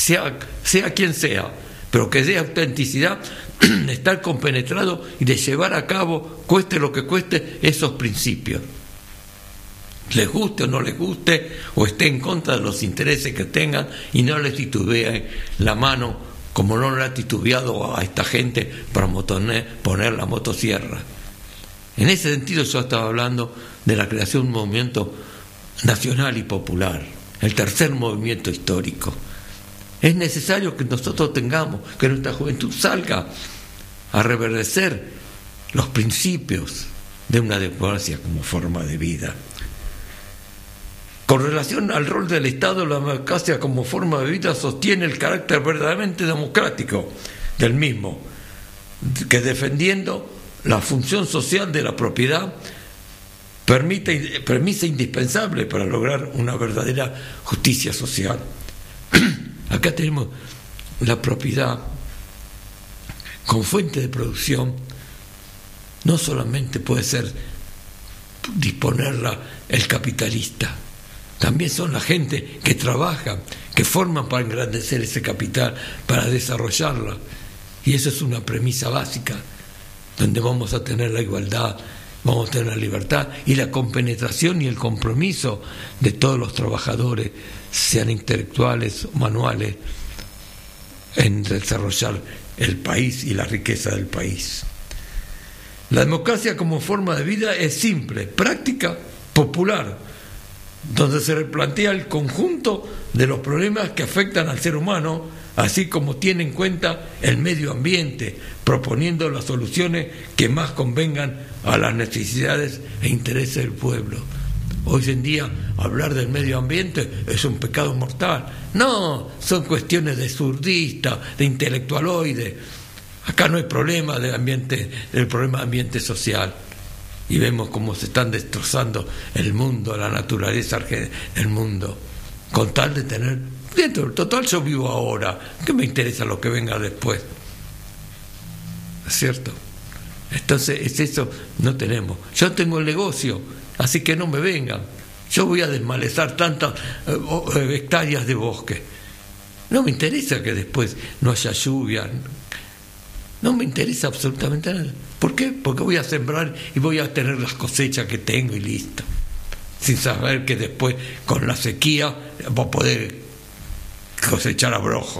sea quien sea, pero que dé autenticidad, estar compenetrado y de llevar a cabo, cueste lo que cueste, esos principios. Les guste o no les guste, o esté en contra de los intereses que tengan, y no les titubeen la mano, como no le ha titubeado a esta gente para poner la motosierra. En ese sentido yo estaba hablando de la creación de un movimiento nacional y popular, el tercer movimiento histórico. Es necesario que nosotros tengamos, que nuestra juventud salga a reverdecer los principios de una democracia como forma de vida. Con relación al rol del Estado, la democracia como forma de vida sostiene el carácter verdaderamente democrático del mismo, que defendiendo la función social de la propiedad premisa indispensable para lograr una verdadera justicia social. Acá tenemos la propiedad con fuente de producción. No solamente puede ser disponerla el capitalista, también son la gente que trabaja, que forman para engrandecer ese capital, para desarrollarla. Y eso es una premisa básica, donde vamos a tener la igualdad, vamos a tener la libertad y la compenetración y el compromiso de todos los trabajadores, sean intelectuales o manuales, en desarrollar el país y la riqueza del país. La democracia como forma de vida es simple, práctica, popular, donde se replantea el conjunto de los problemas que afectan al ser humano, así como tiene en cuenta el medio ambiente, proponiendo las soluciones que más convengan a las necesidades e intereses del pueblo. Hoy en día hablar del medio ambiente es un pecado mortal. No, son cuestiones de zurdista, de intelectualoide. Acá no hay problema del problema de ambiente social. Y vemos cómo se están destrozando el mundo, la naturaleza del mundo, con tal de tener dentro. Total, yo vivo ahora, ¿qué me interesa lo que venga después? ¿Es cierto? Entonces, es eso, no tenemos. Yo tengo el negocio, así que no me vengan. Yo voy a desmalezar tantas hectáreas de bosque. No me interesa que después no haya lluvia. No me interesa absolutamente nada. ¿Por qué? Porque voy a sembrar y voy a tener las cosechas que tengo y listo. Sin saber que después, con la sequía, voy a poder cosechar abrojos.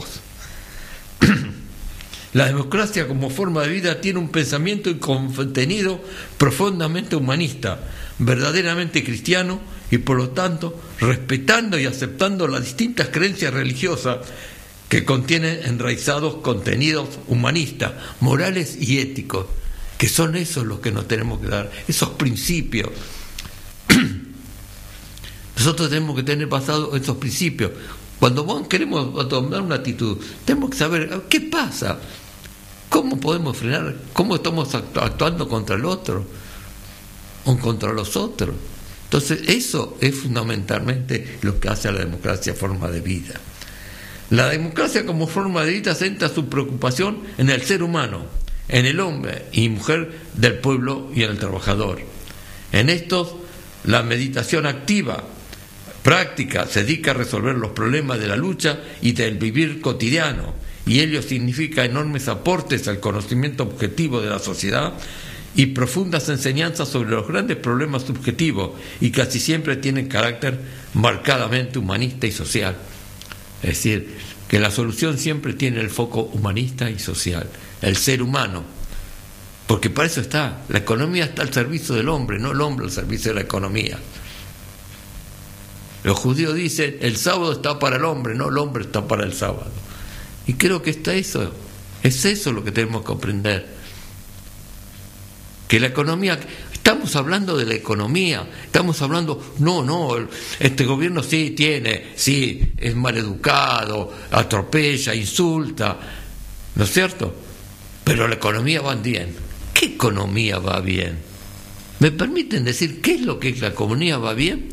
La democracia como forma de vida tiene un pensamiento y contenido profundamente humanista, verdaderamente cristiano, y por lo tanto respetando y aceptando las distintas creencias religiosas que contienen enraizados contenidos humanistas, morales y éticos, que son esos los que nos tenemos que dar, esos principios. Nosotros tenemos que tener basados esos principios. Cuando queremos tomar una actitud, tenemos que saber qué pasa, cómo podemos frenar, cómo estamos actuando contra el otro o contra los otros. Entonces eso es fundamentalmente lo que hace a la democracia forma de vida. La democracia como forma de vida centra su preocupación en el ser humano, en el hombre y mujer del pueblo y en el trabajador. En estos, la meditación activa, práctica, se dedica a resolver los problemas de la lucha y del vivir cotidiano, y ello significa enormes aportes al conocimiento objetivo de la sociedad y profundas enseñanzas sobre los grandes problemas subjetivos, y casi siempre tienen carácter marcadamente humanista y social. Es decir, que la solución siempre tiene el foco humanista y social, el ser humano, porque para eso está. La economía está al servicio del hombre, no el hombre al servicio de la economía. Los judíos dicen, el sábado está para el hombre, no el hombre está para el sábado. Y creo que es eso lo que tenemos que comprender. Que la economía, estamos hablando de la economía, estamos hablando, este gobierno sí es maleducado, atropella, insulta, ¿no es cierto? Pero la economía va bien. ¿Qué economía va bien? ¿Me permiten decir qué es lo que la economía va bien?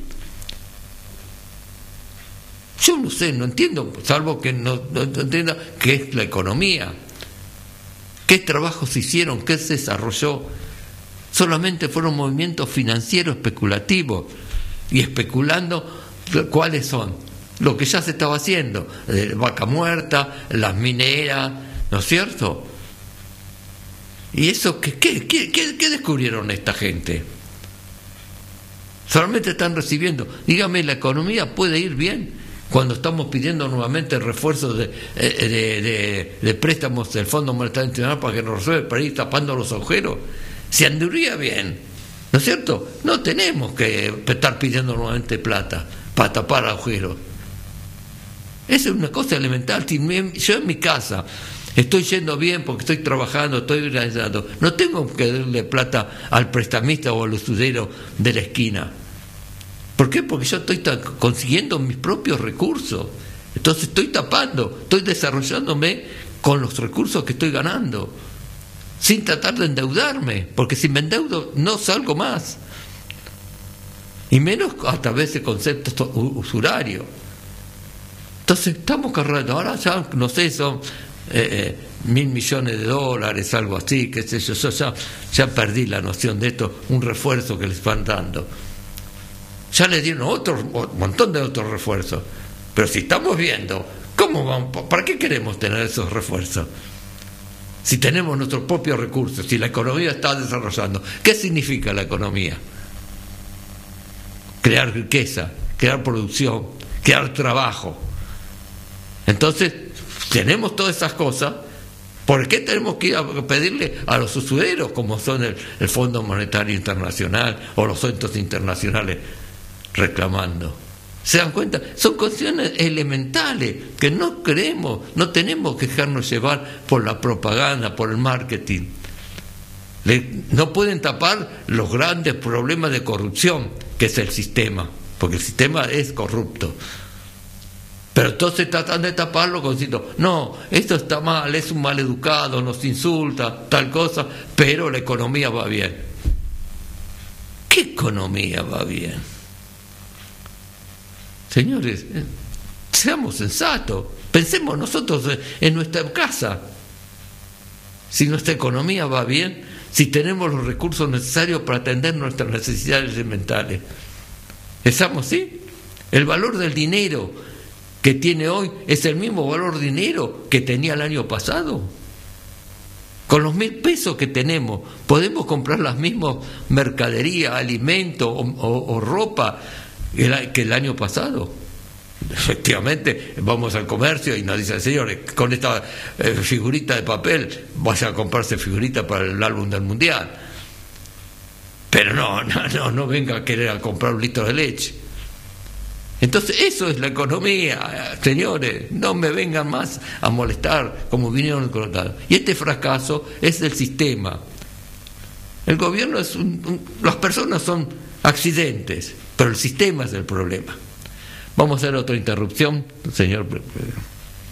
Yo no sé, no entiendo, salvo que no entienda qué es la economía, qué trabajos se hicieron, qué se desarrolló. Solamente fueron movimientos financieros especulativos, y especulando cuáles son. lo que ya se estaba haciendo, vaca muerta, las mineras, ¿no es cierto? ¿Y eso qué descubrieron esta gente? Solamente están recibiendo. Dígame, ¿la economía puede ir bien cuando estamos pidiendo nuevamente refuerzos de préstamos del Fondo Monetario Internacional para que nos resuelva, para ir tapando los agujeros? Si andaría bien, ¿no es cierto? No tenemos que estar pidiendo nuevamente plata para tapar agujeros. Esa es una cosa elemental. Si yo en mi casa estoy yendo bien porque estoy trabajando, estoy organizando, no tengo que darle plata al prestamista o al usurero de la esquina. ¿Por qué? Porque yo estoy consiguiendo mis propios recursos. Entonces estoy tapando, estoy desarrollándome con los recursos que estoy ganando, sin tratar de endeudarme, porque si me endeudo no salgo más, y menos a través de conceptos usurarios. Entonces estamos cargando, ahora ya no sé, son $1.000 millones, algo así, qué sé yo, ya perdí la noción de esto, un refuerzo que les van dando. Ya les dieron un montón de otros refuerzos, pero si estamos viendo, ¿cómo vamos? ¿Para qué queremos tener esos refuerzos? Si tenemos nuestros propios recursos, si la economía está desarrollando. ¿Qué significa la economía? Crear riqueza, crear producción, crear trabajo. Entonces, tenemos todas esas cosas. ¿Por qué tenemos que ir a pedirle a los usureros, como son el Fondo Monetario Internacional o los centros internacionales, reclamando? ¿Se dan cuenta? Son cuestiones elementales que no creemos, no tenemos que dejarnos llevar por la propaganda, por el marketing. No pueden tapar los grandes problemas de corrupción que es el sistema, porque el sistema es corrupto. Pero entonces tratan de taparlo diciendo, no, esto está mal, es un mal educado, nos insulta, tal cosa, pero la economía va bien. ¿Qué economía va bien? Señores, seamos sensatos, pensemos nosotros en nuestra casa. Si nuestra economía va bien, si tenemos los recursos necesarios para atender nuestras necesidades elementales. ¿Estamos así? El valor del dinero que tiene hoy es el mismo valor de dinero que tenía el año pasado. Con los 1.000 pesos que tenemos, podemos comprar las mismas mercaderías, alimentos o ropa que el año pasado. Efectivamente, vamos al comercio y nos dicen, señores, con esta figurita de papel vaya a comprarse figurita para el álbum del mundial. Pero no venga a querer a comprar un litro de leche. Entonces eso es la economía, señores, no me vengan más a molestar como vinieron con y este fracaso es del sistema. El gobierno es las personas son accidentes, pero el sistema es el problema. Vamos a hacer otra interrupción, señor.